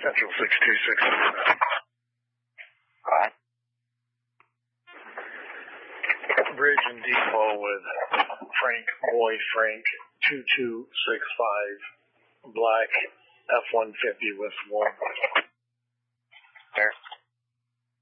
Central 626. Alright. Bridge and Depot with Boy Frank 2265, black F-150 with Wolf.